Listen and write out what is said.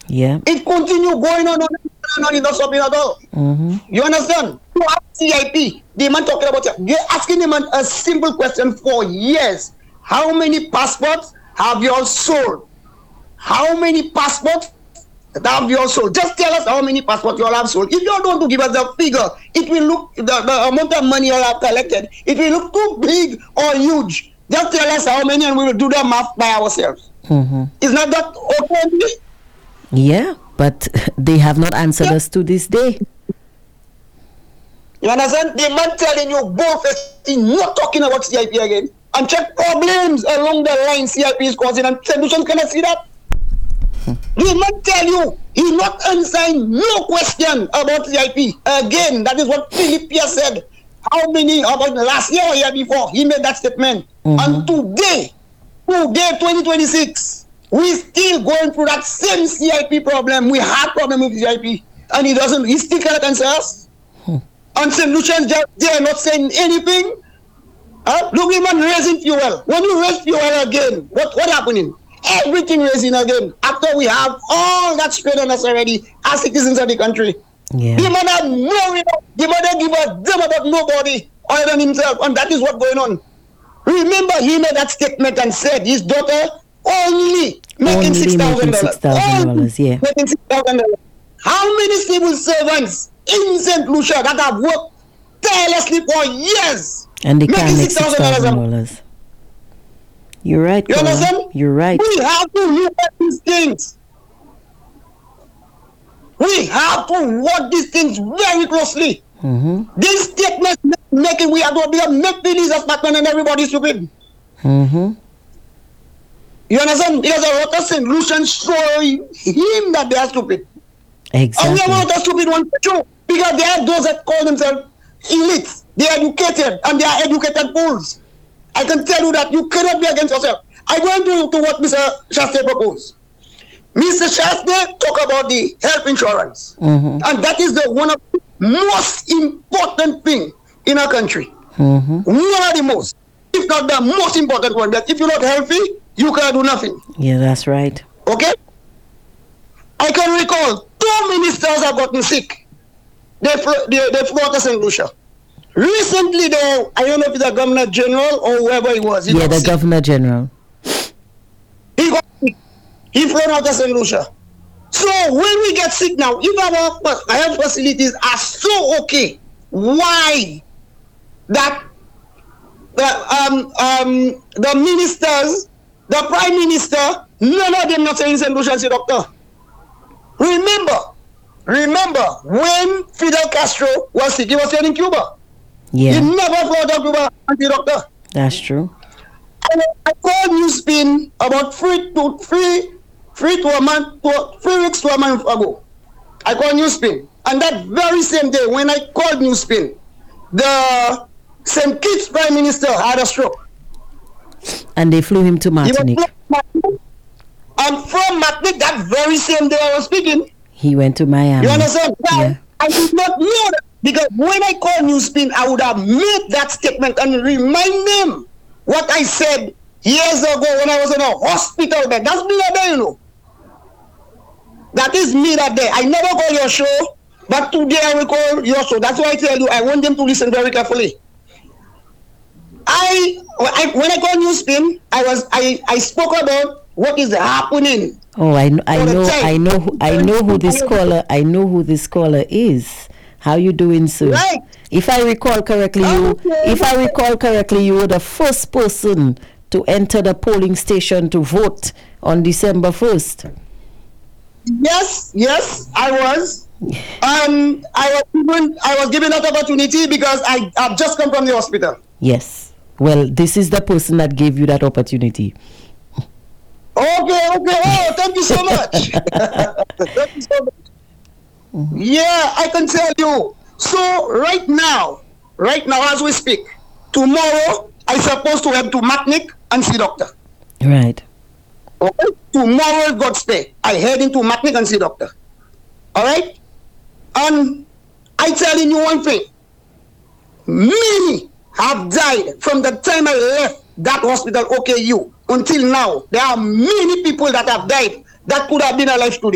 Yeah. It continue going on it not stopping at all. You understand? You have CIP. The man talking about it. You're asking the man a simple question for years. How many passports have you all sold? How many passports have you all sold? Just tell us how many passports you all have sold. If you all don't want to give us the figure, it will look, the amount of money you all have collected, it will look too big or huge. Just tell us how many and we will do the math by ourselves. Is not that okay? Yeah, but they have not answered us to this day. You understand? The man telling you both is not talking about CIP again. And check problems along the line CIP is causing, and solutions cannot see that. The man tell you he's not answering no question about CIP. Again, that is what Philip Pierre said. How many about last year or year before he made that statement? And today, 2026, we still going through that same CIP problem. We had problem with CIP, and he still cannot answer us. And St. Lucians, they are not saying anything. Look, even raising fuel. When you raise fuel again, what happening? Everything raising again. After we have all that straight on us already as citizens of the country. Yeah. The man have the man don't give a damn about nobody other than himself, and that is what's going on. Remember, he made that statement and said his daughter only making $6,000. Yeah. Making $6,000. How many civil servants in St. Lucia that have worked tirelessly for years and they can't make $6,000? You're right. You understand? You're right. We have to look at these things. We have to watch these things very closely. This statement making we have to make these as Batman and everybody stupid. You understand? There's a lot of St. Lucian showing him that they are stupid. Exactly. And we have a lot of stupid ones too, because they are those that call themselves elites. They are educated and they are educated fools. I can tell you that you cannot be against yourself. I'm going to what Mr. Shaste proposed. Mr. Shaste talk about the health insurance. And that is the one of the most important thing in our country. One of the most, if not the most important one, that if you're not healthy, you cannot do nothing. Yeah, that's right. Okay? I can recall 2 ministers have gotten sick. They flew to St. Lucia. Recently, though, I don't know if it's the Governor General or whoever it was. Yeah, the Governor General. He got sick. He flew out to St. Lucia. So when we get sick now, if our health facilities are so okay, why that the ministers, the Prime Minister, none of them not saying St. Lucia and say doctor? Remember when Fidel Castro was sick, he was staying in Cuba. Yeah. He never flew to Cuba and see doctor. That's true. And I called Newspin about 3 weeks to a month ago. I called Newspin. And that very same day, when I called Newspin, the St. Kitts Prime Minister had a stroke. And they flew him to Martinique. And from Martinique, that very same day I was speaking, he went to Miami. You understand? Yeah. I did not know that, because when I called Newspin, I would have made that statement and remind them what I said years ago when I was in a hospital bed. That's me that day, you know. That is me that day. I never call your show, but today I will call your show. That's why I tell you, I want them to listen very carefully. When I called Newspin, I spoke about what is happening. Oh, I know who this caller. I know who this caller is. How you doing, sir? Right. If I recall correctly, you were the first person to enter the polling station to vote on December 1st. Yes, I was. I was given that opportunity because I've just come from the hospital. Yes. Well, this is the person that gave you that opportunity. Okay. Oh, thank you so much. Thank you so much. Yeah, I can tell you. So right now as we speak, tomorrow I'm supposed to head to Martinique and see doctor. Right. Okay. Tomorrow, God's day, I head into Martinique and see doctor. All right. And I telling you one thing. Many have died from the time I left that hospital, OKU, until now. There are many people that have died that could have been alive today.